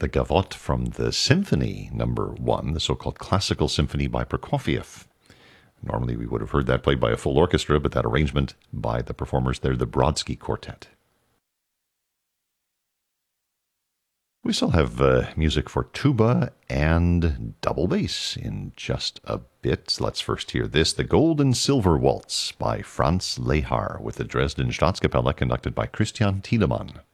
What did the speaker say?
the Gavotte from the Symphony Number 1, the so-called Classical Symphony by Prokofiev. Normally we would have heard that played by a full orchestra, but that arrangement by the performers there, the Brodsky Quartet. We still have music for tuba and double bass in just a bit. Let's first hear this, the Gold and Silver Waltz by Franz Lehár with the Dresden Staatskapelle conducted by Christian Thielemann.